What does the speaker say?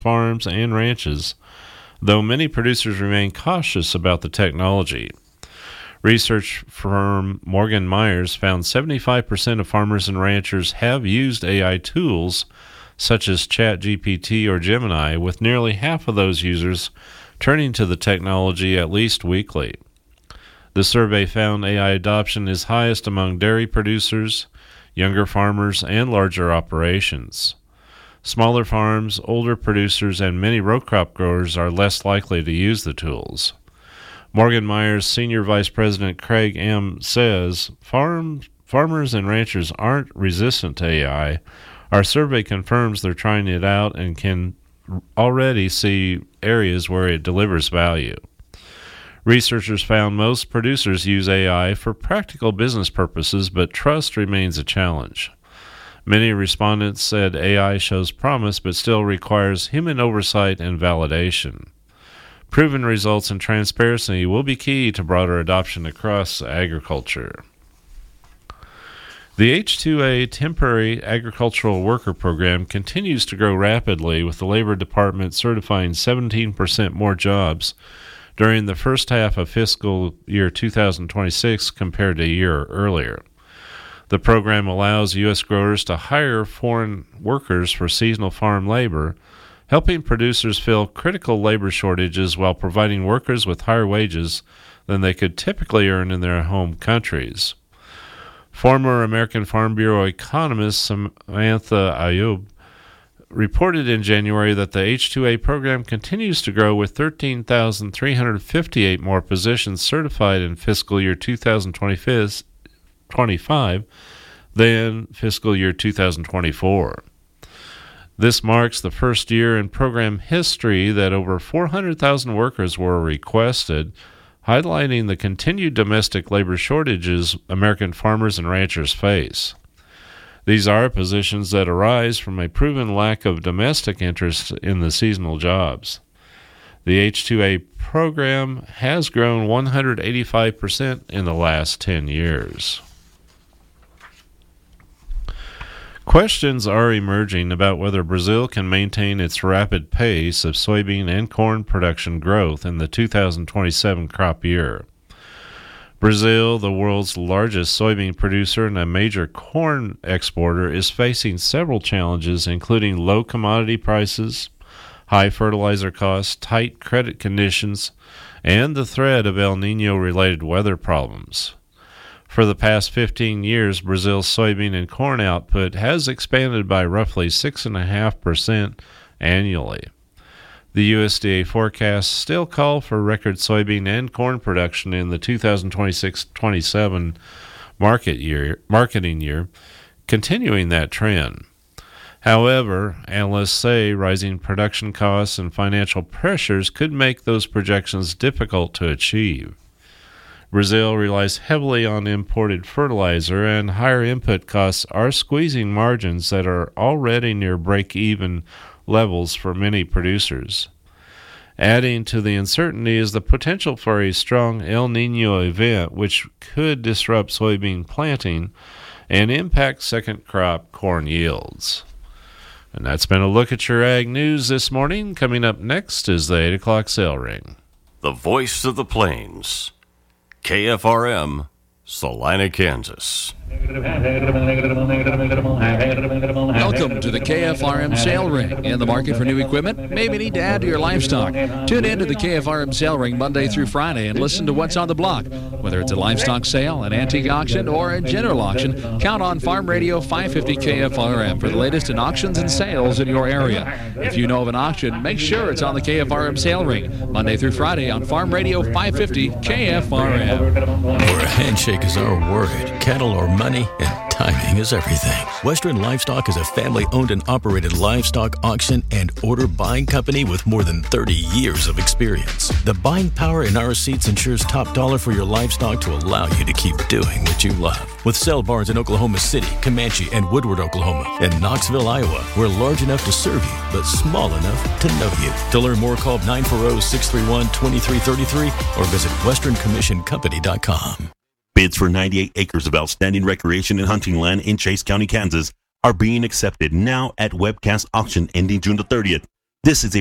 farms and ranches, though many producers remain cautious about the technology. Research firm Morgan Myers found 75% of farmers and ranchers have used AI tools such as ChatGPT or Gemini, with nearly half of those users turning to the technology at least weekly. The survey found AI adoption is highest among dairy producers, younger farmers, and larger operations. Smaller farms, older producers, and many row crop growers are less likely to use the tools. Morgan Myers Senior Vice President Craig M. says, farmers and ranchers aren't resistant to AI. Our survey confirms they're trying it out and can already see areas where it delivers value. Researchers found most producers use AI for practical business purposes, but trust remains a challenge. Many respondents said AI shows promise but still requires human oversight and validation. Proven results and transparency will be key to broader adoption across agriculture. The H-2A Temporary Agricultural Worker Program continues to grow rapidly, with the Labor Department certifying 17% more jobs during the first half of fiscal year 2026 compared to a year earlier. The program allows U.S. growers to hire foreign workers for seasonal farm labor, helping producers fill critical labor shortages while providing workers with higher wages than they could typically earn in their home countries. Former American Farm Bureau economist Samantha Ayub reported in January that the H-2A program continues to grow, with 13,358 more positions certified in fiscal year 2025 than fiscal year 2024. This marks the first year in program history that over 400,000 workers were requested, highlighting the continued domestic labor shortages American farmers and ranchers face. These are positions that arise from a proven lack of domestic interest in the seasonal jobs. The H-2A program has grown 185% in the last 10 years. Questions are emerging about whether Brazil can maintain its rapid pace of soybean and corn production growth in the 2027 crop year. Brazil, the world's largest soybean producer and a major corn exporter, is facing several challenges, including low commodity prices, high fertilizer costs, tight credit conditions, and the threat of El Niño-related weather problems. For the past 15 years, Brazil's soybean and corn output has expanded by roughly 6.5% annually. The USDA forecasts still call for record soybean and corn production in the 2026-27 marketing year, continuing that trend. However, analysts say rising production costs and financial pressures could make those projections difficult to achieve. Brazil relies heavily on imported fertilizer, and higher input costs are squeezing margins that are already near break-even levels for many producers. Adding to the uncertainty is the potential for a strong El Niño event, which could disrupt soybean planting and impact second crop corn yields. And that's been a look at your ag news this morning. Coming up next is the 8 o'clock sale ring. The Voice of the Plains, KFRM, Salina, Kansas. Welcome to the KFRM Sale Ring. In the market for new equipment? Maybe need to add to your livestock. Tune in to the KFRM Sale Ring Monday through Friday and listen to what's on the block. Whether it's a livestock sale, an antique auction, or a general auction, count on Farm Radio 550 KFRM for the latest in auctions and sales in your area. If you know of an auction, make sure it's on the KFRM Sale Ring Monday through Friday on Farm Radio 550 KFRM. Where a handshake is our word, cattle are money, and timing is everything. Western Livestock is a family-owned and operated livestock auction and order buying company with more than 30 years of experience. The buying power in our seats ensures top dollar for your livestock to allow you to keep doing what you love. With sale barns in Oklahoma City, Comanche, and Woodward, Oklahoma, and Knoxville, Iowa, we're large enough to serve you, but small enough to know you. To learn more, call 940-631-2333 or visit westerncommissioncompany.com. Bids for 98 acres of outstanding recreation and hunting land in Chase County, Kansas are being accepted now at webcast auction ending June the 30th. This is a